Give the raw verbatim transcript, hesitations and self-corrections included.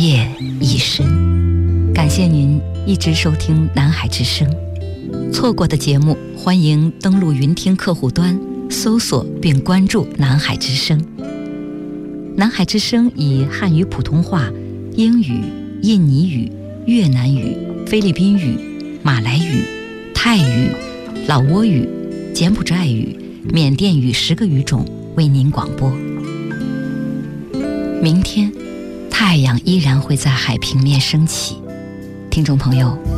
夜已深。感谢您一直收听南海之声，错过的节目欢迎登录云听客户端搜索并关注南海之声。南海之声以汉语普通话、英语、印尼语、越南语、菲律宾语、马来语、泰语、老挝语、柬埔寨语、缅甸语十个语种为您广播。明天太阳依然会在海平面升起，听众朋友